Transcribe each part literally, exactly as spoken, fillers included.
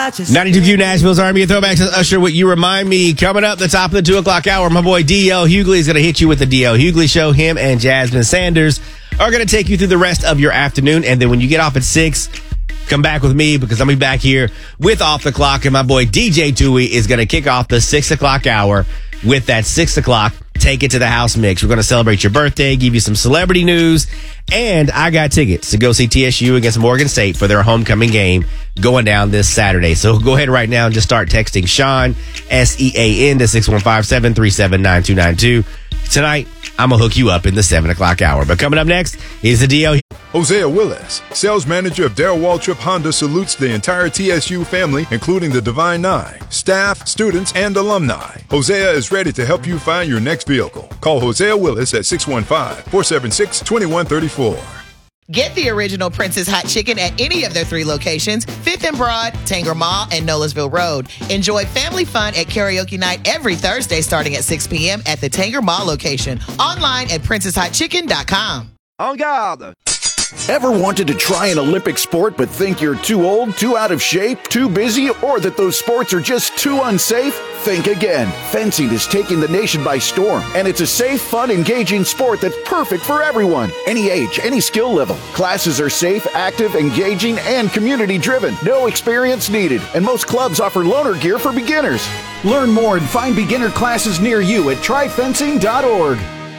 ninety-two Q Nashville's Army of Throwbacks with Usher, what you remind me. Coming up the top of the two o'clock hour, my boy D L Hughley is going to hit you with the D L Hughley Show. Him and Jasmine Sanders are going to take you through the rest of your afternoon. And then when you get off at six, come back with me because I'll be back here with Off the Clock. And my boy D J Dewey is going to kick off the six o'clock hour with that six o'clock Take It to the House mix. We're going to celebrate your birthday, give you some celebrity news, and I got tickets to go see T S U against Morgan State for their homecoming game going down this Saturday. So go ahead right now and just start texting Sean, S E A N, to six one five, seven three seven, nine two nine two. Tonight, I'm going to hook you up in the seven o'clock hour. But coming up next is the D L. Hosea Willis, sales manager of Darrell Waltrip Honda, salutes the entire T S U family, including the Divine Nine, staff, students, and alumni. Hosea is ready to help you find your next vehicle. Call Hosea Willis at six one five, four seven six, two one three four. Get the original Princess Hot Chicken at any of their three locations, Fifth and Broad, Tanger Mall, and Nolensville Road. Enjoy family fun at karaoke night every Thursday starting at six p.m. at the Tanger Mall location. Online at princess hot chicken dot com. En garde! Ever wanted to try an Olympic sport but think you're too old, too out of shape, too busy, or that those sports are just too unsafe? Think again. Fencing is taking the nation by storm, and it's a safe, fun, engaging sport that's perfect for everyone. Any age, any skill level. Classes are safe, active, engaging, and community-driven. No experience needed, and most clubs offer loaner gear for beginners. Learn more and find beginner classes near you at try fencing dot org.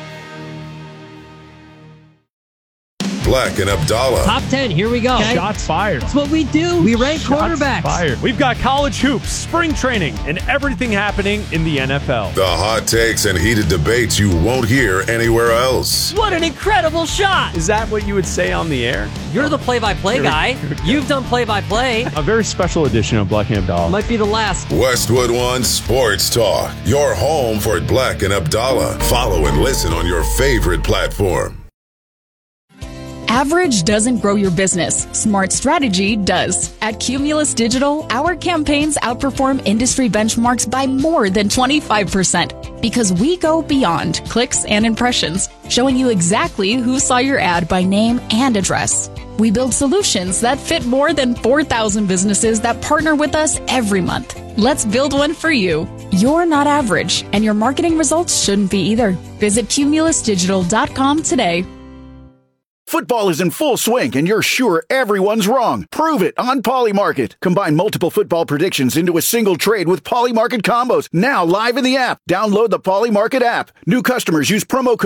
Black and Abdallah. Top ten, here we go. Okay. Shots fired. That's what we do. We rank Shots quarterbacks. Fired. We've got college hoops, spring training, and everything happening in the N F L. The hot takes and heated debates you won't hear anywhere else. What an incredible shot. Is that what you would say on the air? You're the play-by-play Here guy. You've done play-by-play. A very special edition of Black and Abdallah. Might be the last. Westwood One Sports Talk. Your home for Black and Abdallah. Follow and listen on your favorite platform. Average doesn't grow your business. Smart strategy does. At Cumulus Digital, our campaigns outperform industry benchmarks by more than twenty-five percent because we go beyond clicks and impressions, showing you exactly who saw your ad by name and address. We build solutions that fit more than four thousand businesses that partner with us every month. Let's build one for you. You're not average, and your marketing results shouldn't be either. Visit cumulus digital dot com today. Football is in full swing, and you're sure everyone's wrong. Prove it on Polymarket. Combine multiple football predictions into a single trade with Polymarket combos. Now live in the app. Download the Polymarket app. New customers use promo code